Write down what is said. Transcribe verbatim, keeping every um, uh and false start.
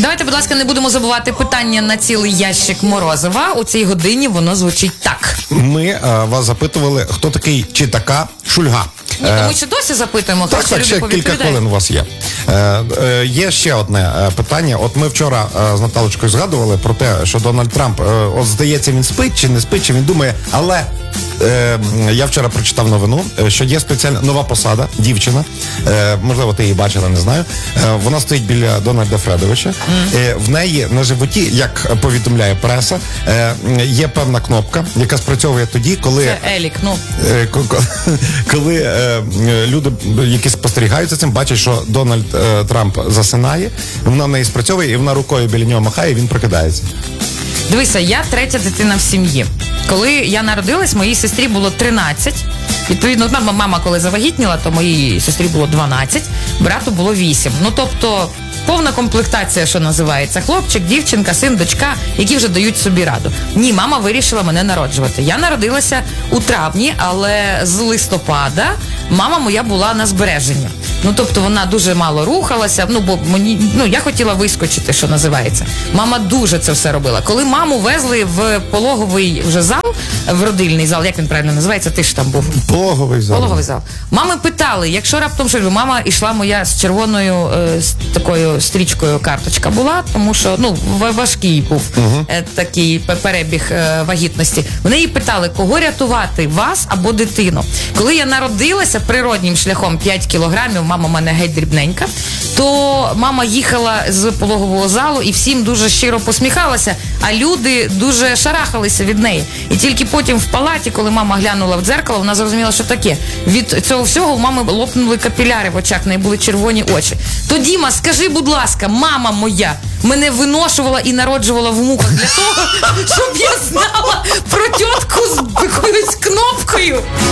Давайте, будь ласка, не будемо забувати питання на цілий ящик морозива. У цій годині воно звучить так. Ми а, вас запитували, хто такий чи така Шульга. Ні, ми ще досі запитуємо, так, хто так, ще кілька хвилин у вас є. Е, е, є ще одне е, питання. От ми вчора е, з Наталочкою згадували про те, що Дональд Трамп, е, от здається, він спить чи не спить, чи він думає, але е, я вчора прочитав новину, що є спеціальна нова посада, дівчина, е, можливо, ти її бачила, не знаю. Е, вона стоїть біля Дональда Фредовича. Mm. Е, в неї на животі, як повідомляє преса, е, є певна кнопка, яка спрацьовує тоді, коли... Це Елік, ну. Е, коли е, люди, які спостерігають за цим, бачать, що Дональд е, Трамп засинає, вона в неї спрацьовує, і вона рукою біля нього махає, і він прокидається. Дивися, я третя дитина в сім'ї. Коли я народилась, моїй сестрі було тринадцять. Відповідно, мама, мама коли завагітніла, то моїй сестрі було дванадцять, брату було вісім. Ну, тобто, повна комплектація, що називається. Хлопчик, дівчинка, син, дочка, які вже дають собі раду. Ні, мама вирішила мене народжувати. Я народилася у травні, але з листопада мама моя була на збереженні. Ну, тобто, вона дуже мало рухалася, ну, бо мені, ну, я хотіла вискочити, що називається. Мама дуже це все робила. Коли маму везли в пологовий вже зал, в родильний зал, як він правильно називається, ти ж там був. Пологовий зал. Пологовий зал. Мами питали, якщо раптом що, мама йшла моя з червоною е, з такою стрічкою карточка була, тому що, ну, важкий був uh-huh. е, такий перебіг е, вагітності. Вони її питали, кого рятувати, вас або дитину. Коли я народилася природнім шляхом п'ять кілограмів, мама в мене геть дрібненька, то мама їхала з пологового залу і всім дуже щиро посміхалася, а люди дуже шарахалися від неї. І тільки потім в палаті, коли мама глянула в дзеркало, вона зрозуміла, що таке. Від цього всього у мами лопнули капіляри в очах, в неї були червоні очі. То, Діма, скажи, будь ласка, мама моя мене виношувала і народжувала в муках для того, щоб я знала про тітку з якоюсь кнопкою.